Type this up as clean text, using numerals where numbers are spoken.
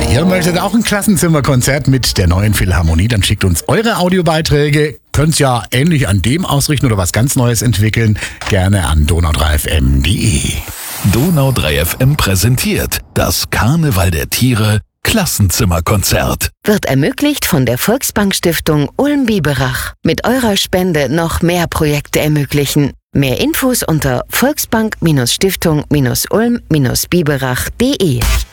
Ihr möchtet auch ein Klassenzimmerkonzert mit der neuen Philharmonie? Dann schickt uns eure Audiobeiträge. Könnt ja ähnlich an dem ausrichten oder was ganz Neues entwickeln. Gerne an donau3fm.de. Donau 3 FM präsentiert das Karneval der Tiere Klassenzimmerkonzert. Wird ermöglicht von der Volksbank-Stiftung Ulm-Biberach. Mit eurer Spende noch mehr Projekte ermöglichen. Mehr Infos unter volksbank-stiftung-ulm-biberach.de.